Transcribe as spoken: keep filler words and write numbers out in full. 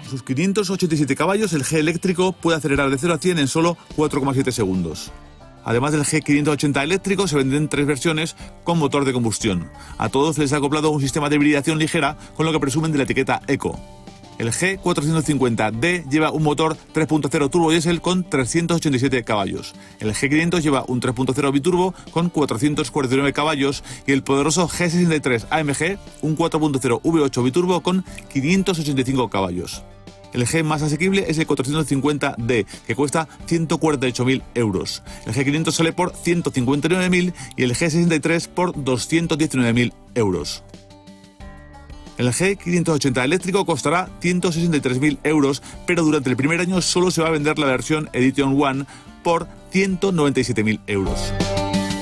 sus quinientos ochenta y siete caballos, el G eléctrico puede acelerar de cero a cien en solo cuatro coma siete segundos. Además del G quinientos ochenta eléctrico, se venden tres versiones con motor de combustión. A todos les ha acoplado un sistema de hibridación ligera, con lo que presumen de la etiqueta Eco. El G cuatrocientos cincuenta D lleva un motor tres punto cero turbo diésel con trescientos ochenta y siete caballos. El G quinientos lleva un tres punto cero biturbo con cuatrocientos cuarenta y nueve caballos y el poderoso G sesenta y tres A M G un cuatro punto cero V ocho biturbo con quinientos ochenta y cinco caballos. El G más asequible es el cuatrocientos cincuenta D, que cuesta ciento cuarenta y ocho mil euros. El G quinientos sale por ciento cincuenta y nueve mil y el G sesenta y tres por doscientos diecinueve mil euros. El G quinientos ochenta eléctrico costará ciento sesenta y tres mil euros, pero durante el primer año solo se va a vender la versión Edition One por ciento noventa y siete mil euros.